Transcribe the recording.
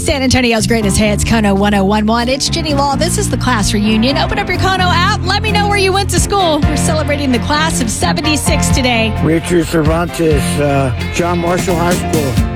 San Antonio's greatest hits, Kono 1011. It's Jenny Law. This is the class reunion. Open up your Kono app. Let me know where you went to school. We're celebrating the class of 76 today. Richard Cervantes, John Marshall High School.